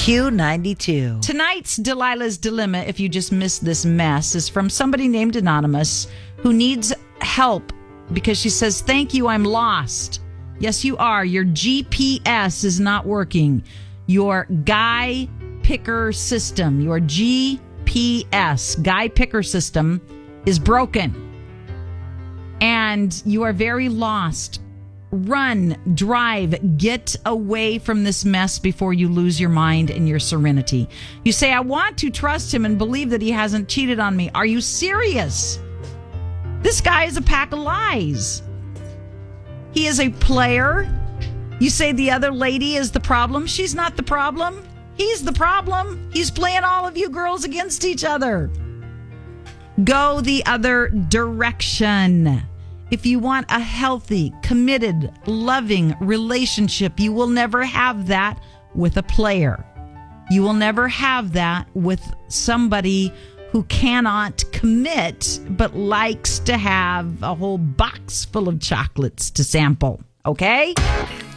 Q92. Tonight's Delilah's Dilemma, if you just missed this mess, is from somebody named Anonymous who needs help because she says, thank you, I'm lost. Yes, you are. Your GPS is not working. Your guy picker system, your GPS, guy picker system, is broken. And you are very lost. Run, drive, get away from this mess before you lose your mind and your serenity. You say, I want to trust him and believe that he hasn't cheated on me. Are you serious? This guy is a pack of lies. He is a player. You say the other lady is the problem. She's not the problem. He's the problem. He's playing all of you girls against each other. Go the other direction. If you want a healthy, committed, loving relationship, you will never have that with a player. You will never have that with somebody who cannot commit but likes to have a whole box full of chocolates to sample. Okay?